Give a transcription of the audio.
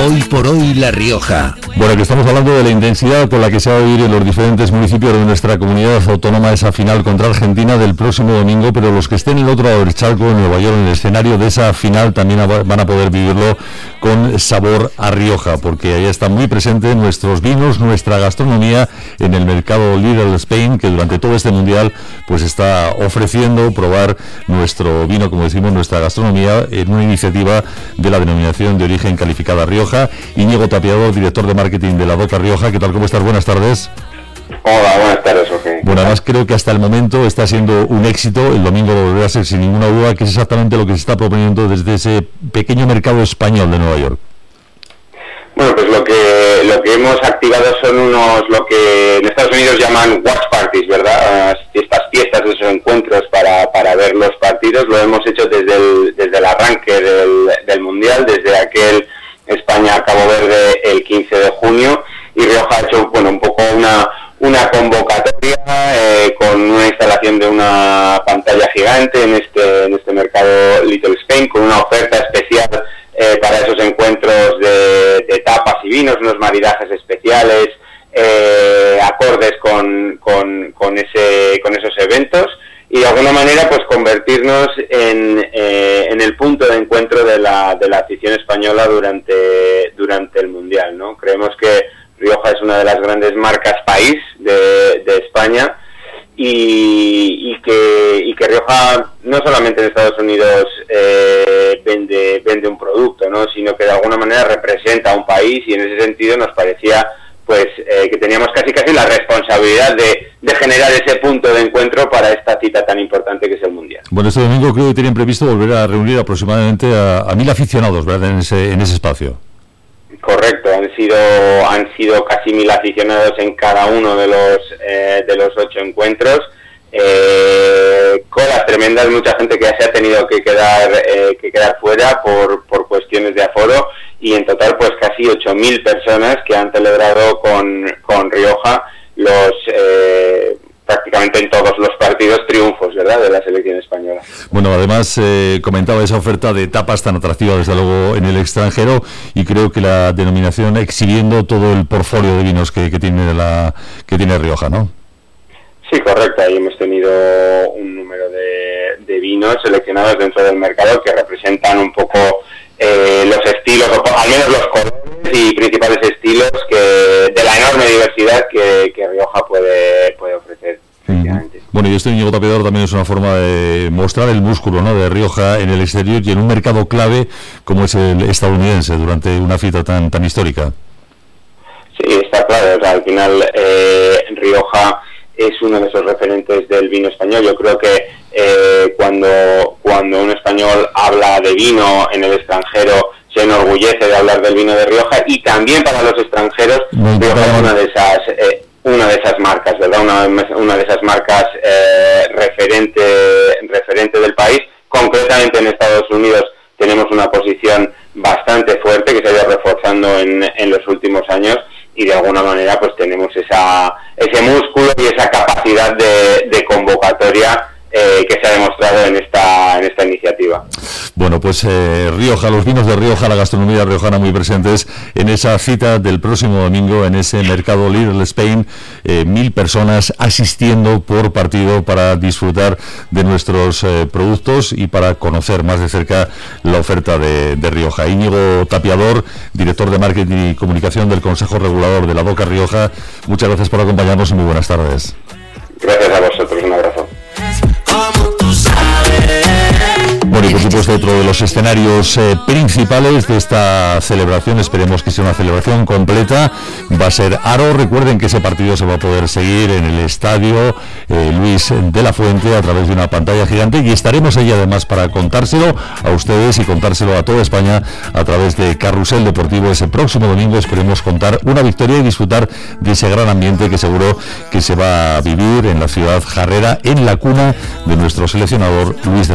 Hoy por hoy La Rioja. Bueno, que estamos hablando de la intensidad con la que se va a vivir en los diferentes municipios de nuestra comunidad autónoma esa final contra Argentina del próximo domingo, pero los que estén en el otro lado del charco, en Nueva York, en el escenario de esa final, también van a poder vivirlo con sabor a Rioja, porque ahí está muy presente nuestros vinos, nuestra gastronomía en el mercado Lidl Spain, que durante todo este mundial pues está ofreciendo probar nuestro vino, como decimos, nuestra gastronomía, en una iniciativa de la denominación de origen calificada Rioja. Íñigo Tapiador, director de marketing de la Boca Rioja. ¿Qué tal? ¿Cómo estás? Buenas tardes. Hola, buenas tardes, Jorge. Bueno, además creo que hasta el momento está siendo un éxito. El domingo lo volverá a ser sin ninguna duda, que es exactamente lo que se está proponiendo desde ese pequeño mercado español de Nueva York. Bueno, pues lo que hemos activado son lo que en Estados Unidos llaman watch parties, ¿verdad? Estas fiestas, esos encuentros para ver los partidos. Lo hemos hecho desde el arranque del Mundial, desde aquel España-Cabo Verde el 15 de junio, y Rioja ha hecho, bueno, un poco una convocatoria con una instalación de una pantalla gigante en este mercado Little Spain, con una oferta especial para esos encuentros de tapas y vinos, unos maridajes especiales acordes con esos eventos, y de alguna manera pues convertirnos en el punto de encuentro de la afición española durante el Mundial, ¿no? Creemos que Rioja es una de las grandes marcas país de España, y que Rioja no solamente en Estados Unidos vende un producto, ¿no? Sino que de alguna manera representa a un país, y en ese sentido nos parecía pues que teníamos casi la responsabilidad de generar ese punto de encuentro para esta cita tan importante que es el Mundial. Bueno, este domingo creo que tienen previsto volver a reunir aproximadamente a 1.000 aficionados, ¿verdad?, en ese espacio. Correcto, han sido casi 1.000 aficionados en cada uno de los 8 encuentros, colas tremendas, mucha gente que se ha tenido que quedar fuera por cuestiones de aforo, y en total pues casi 8.000 personas que han celebrado con Rioja prácticamente en todos los partidos triunfos, ¿verdad?, de la selección española. Bueno, además comentaba esa oferta de tapas tan atractiva desde luego en el extranjero, y creo que la denominación exhibiendo todo el portfolio de vinos que tiene Rioja, ¿no? Sí, correcto. Ahí hemos tenido un número de vinos seleccionados dentro del mercado que representan un poco los estilos, o al menos los colores y principales estilos de la enorme diversidad que Rioja puede ofrecer. Bueno, y Íñigo Tapiador también es una forma de mostrar el músculo, ¿no?, de Rioja en el exterior y en un mercado clave como es el estadounidense durante una cita tan histórica. Sí, está claro. O sea, al final Rioja es uno de esos referentes del vino español. Yo creo que cuando un español habla de vino en el extranjero se enorgullece de hablar del vino de Rioja, y también para los extranjeros Rioja es una de esas marcas, ¿verdad? Una de esas marcas referente del país. Concretamente en Estados Unidos tenemos una posición bastante fuerte que se ha ido reforzando en los últimos años, y de alguna manera pues tenemos ese músculo y esa capacidad de convocatoria que se ha demostrado en esta iniciativa. Bueno, pues Rioja, los vinos de Rioja, la gastronomía riojana muy presentes en esa cita del próximo domingo en ese mercado Little Spain, 1.000 personas asistiendo por partido para disfrutar de nuestros productos y para conocer más de cerca la oferta de Rioja. Íñigo Tapiador, director de marketing y comunicación del Consejo Regulador de la Boca Rioja, muchas gracias por acompañarnos y muy buenas tardes. Gracias a vosotros, un abrazo. Bueno, y por supuesto otro de los escenarios principales de esta celebración, esperemos que sea una celebración completa, va a ser Aro. Recuerden que ese partido se va a poder seguir en el estadio Luis de la Fuente a través de una pantalla gigante, y estaremos allí además para contárselo a ustedes y contárselo a toda España a través de Carrusel Deportivo ese próximo domingo. Esperemos contar una victoria y disfrutar de ese gran ambiente que seguro que se va a vivir en la ciudad jarrera, en la cuna de nuestro seleccionador Luis de